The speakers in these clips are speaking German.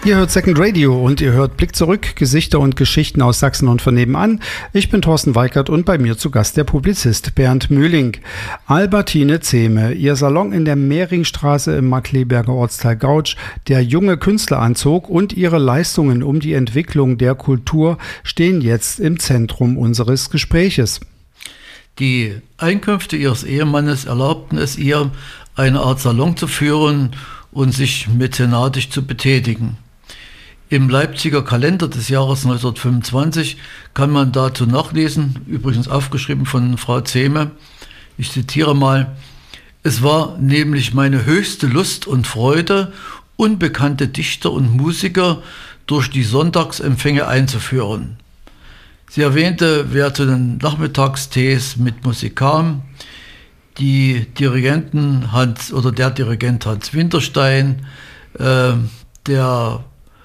Ihr hört Second Radio und ihr hört Blick zurück, Gesichter und Geschichten aus Sachsen und von nebenan. Ich bin Thorsten Weikert und bei mir zu Gast der Publizist Bernd Mühling. Albertine Zehme, ihr Salon in der Mehringstraße im Markkleeberger Ortsteil Gautzsch, der junge Künstleranzug und ihre Leistungen um die Entwicklung der Kultur stehen jetzt im Zentrum unseres Gespräches. Die Einkünfte ihres Ehemannes erlaubten es ihr, eine Art Salon zu führen und sich mäzenatisch zu betätigen. Im Leipziger Kalender des Jahres 1925 kann man dazu nachlesen, übrigens aufgeschrieben von Frau Zehme, ich zitiere mal: Es war nämlich meine höchste Lust und Freude, unbekannte Dichter und Musiker durch die Sonntagsempfänge einzuführen. Sie erwähnte, wer zu den Nachmittagstees mit Musik kam, der Dirigent Hans Winterstein, der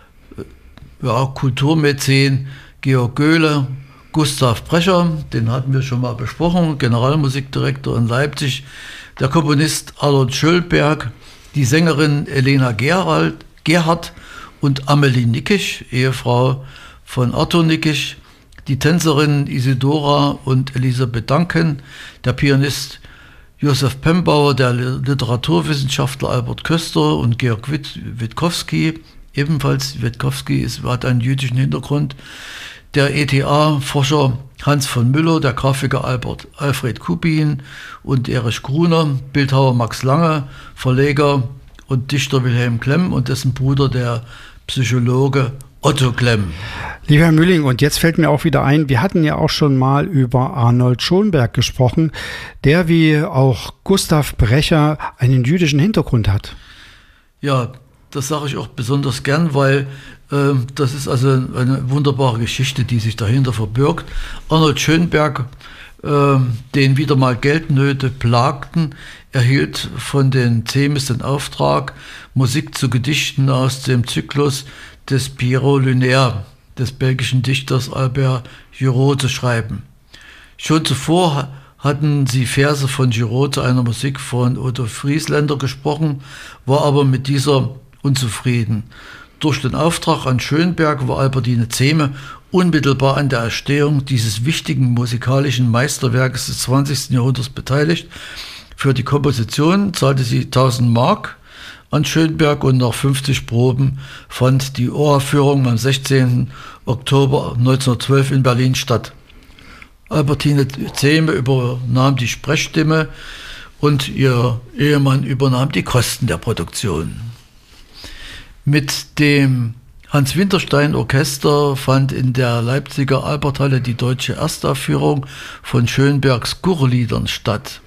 Kulturmäzen Georg Göhle, Gustav Brecher, den hatten wir schon mal besprochen, Generalmusikdirektor in Leipzig, der Komponist Arnold Schönberg, die Sängerin Elena Gerhardt und Amelie Nickisch, Ehefrau von Arthur Nickisch, die Tänzerinnen Isidora und Elisabeth Duncan, der Pianist Josef Pembauer, der Literaturwissenschaftler Albert Köster und Georg Witkowski, ebenfalls Witkowski hat einen jüdischen Hintergrund, der ETA-Forscher Hans von Müller, der Grafiker Alfred Kubin und Erich Gruner, Bildhauer Max Lange, Verleger und Dichter Wilhelm Klemm und dessen Bruder der Psychologe Otto Klemm. Lieber Herr Mühling, und jetzt fällt mir auch wieder ein, wir hatten ja auch schon mal über Arnold Schönberg gesprochen, der wie auch Gustav Brecher einen jüdischen Hintergrund hat. Ja, das sage ich auch besonders gern, weil das ist also eine wunderbare Geschichte, die sich dahinter verbirgt. Arnold Schönberg, den wieder mal Geldnöte plagten, erhielt von den Zehmes den Auftrag, Musik zu Gedichten aus dem Zyklus des Pierrot Lunaire, des belgischen Dichters Albert Giraud, zu schreiben. Schon zuvor hatten sie Verse von Giraud zu einer Musik von Otto Friesländer gesprochen, war aber mit dieser unzufrieden. Durch den Auftrag an Schönberg war Albertine Zehme unmittelbar an der Entstehung dieses wichtigen musikalischen Meisterwerkes des 20. Jahrhunderts beteiligt. Für die Komposition zahlte sie 1000 Mark an Schönberg und nach 50 Proben fand die Uraufführung am 16. Oktober 1912 in Berlin statt. Albertine Zehme übernahm die Sprechstimme und ihr Ehemann übernahm die Kosten der Produktion. Mit dem Hans-Winterstein-Orchester fand in der Leipziger Alberthalle die deutsche Erstaufführung von Schönbergs Kurliedern statt.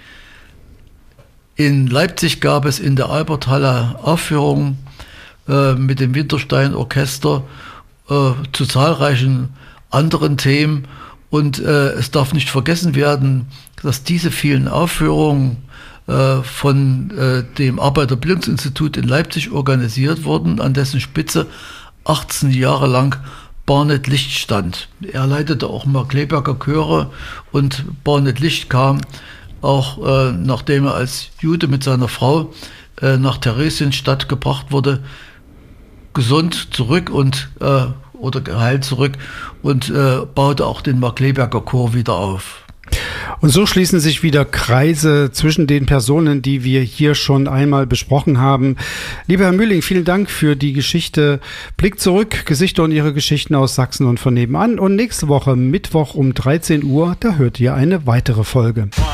In Leipzig gab es in der Alberthalle Aufführungen mit dem Winterstein-Orchester zu zahlreichen anderen Themen. Und es darf nicht vergessen werden, dass diese vielen Aufführungen von dem Arbeiterbildungsinstitut in Leipzig organisiert wurden, an dessen Spitze 18 Jahre lang Barnet Licht stand. Er leitete auch Markkleeberger Chöre und Barnet Licht kam auch nachdem er als Jude mit seiner Frau nach Theresienstadt gebracht wurde, gesund zurück oder geheilt zurück und baute auch den Markkleeberger Chor wieder auf. Und so schließen sich wieder Kreise zwischen den Personen, die wir hier schon einmal besprochen haben. Lieber Herr Mühling, vielen Dank für die Geschichte. Blick zurück, Gesichter und ihre Geschichten aus Sachsen und von nebenan. Und nächste Woche, Mittwoch um 13 Uhr, da hört ihr eine weitere Folge.